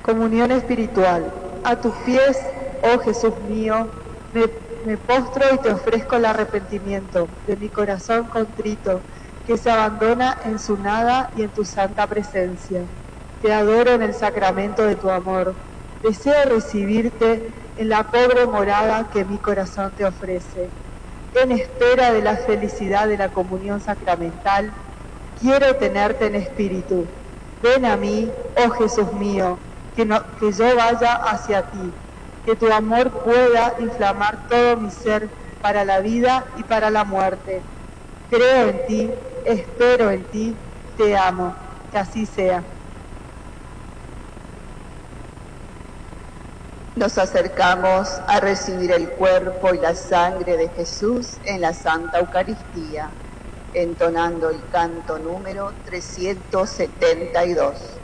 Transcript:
Comunión espiritual. A tus pies, oh Jesús mío, me postro y te ofrezco el arrepentimiento de mi corazón contrito, que se abandona en su nada y en tu santa presencia. Te adoro en el sacramento de tu amor. Deseo recibirte en la pobre morada que mi corazón te ofrece. En espera de la felicidad de la comunión sacramental, quiero tenerte en espíritu. Ven a mí, oh Jesús mío, que yo vaya hacia ti, que tu amor pueda inflamar todo mi ser para la vida y para la muerte. Creo en ti, espero en ti, te amo. Que así sea. Nos acercamos a recibir el cuerpo y la sangre de Jesús en la Santa Eucaristía, entonando el canto número 372.